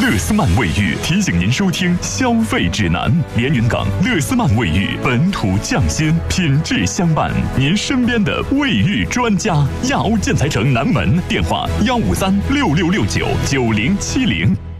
乐斯曼卫浴提醒您收听消费指南。连云港乐斯曼卫浴，本土匠心，品质相伴，您身边的卫浴专家。亚欧建材城南门，电话15366699070。